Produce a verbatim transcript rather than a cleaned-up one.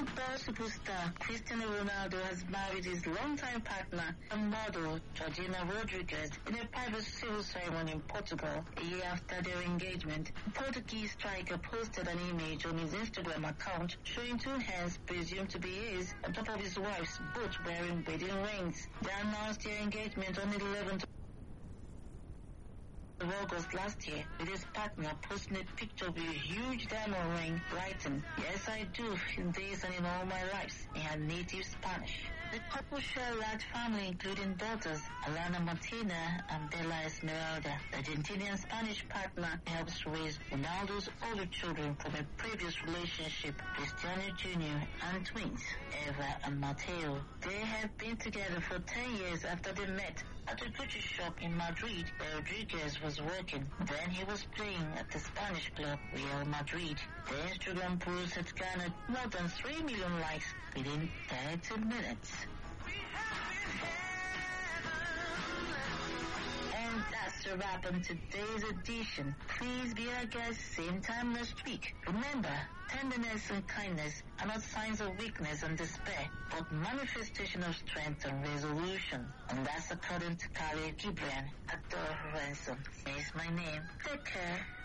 Football superstar Cristiano Ronaldo has married his longtime partner and model Georgina Rodriguez in a private civil ceremony in Portugal. A year after their engagement, the Portuguese striker posted an image on his Instagram account showing two hands presumed to be his on top of his wife's, both wearing wedding rings. They announced their engagement on the eleventh of August last year, with his partner posting a picture with a huge diamond ring, writing, "Yes, I do, in this and in all my lives," in her native Spanish. The couple share a large family, including daughters Alana Martina and Bella Esmeralda. The Argentinian Spanish partner helps raise Ronaldo's older children from a previous relationship, Cristiano Junior and twins, Eva and Mateo. They have been together for ten years after they met at a Gucci shop in Madrid where Rodriguez was working. Then he was playing at the Spanish club Real Madrid. The Instagram post had garnered more than three million likes within thirty minutes. And that's a wrap on today's edition. Please be our guest same time next week. Remember, tenderness and kindness are not signs of weakness and despair, but manifestation of strength and resolution. And that's according to Khalil Gibran. Adore Ransom is my name. Take care.